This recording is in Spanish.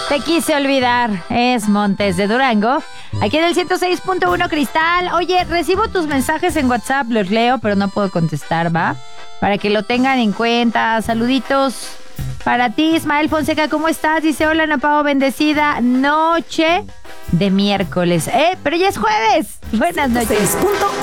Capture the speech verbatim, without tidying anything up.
Te quise olvidar, es Montes de Durango. Aquí en el ciento seis punto uno Cristal. Oye, recibo tus mensajes en WhatsApp, los leo, pero no puedo contestar, ¿va? Para que lo tengan en cuenta. Saluditos para ti, Ismael Fonseca, ¿cómo estás? Dice, hola, Ana Pao, bendecida noche de miércoles. Eh, pero ya es jueves. Buenas noches. ciento seis punto